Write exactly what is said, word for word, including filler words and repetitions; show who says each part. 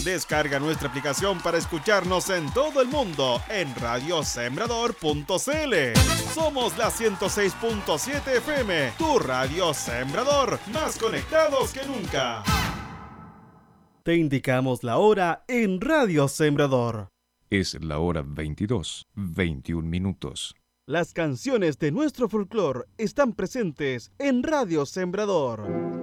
Speaker 1: Descarga nuestra aplicación para escucharnos en todo el mundo en radio sembrador punto c l. Somos la ciento seis punto siete F M, tu radio Sembrador, más conectados que nunca. Te indicamos la hora en Radio Sembrador.
Speaker 2: Es la hora veintidós, veintiún minutos.
Speaker 1: Las canciones de nuestro folclore están presentes en Radio Sembrador.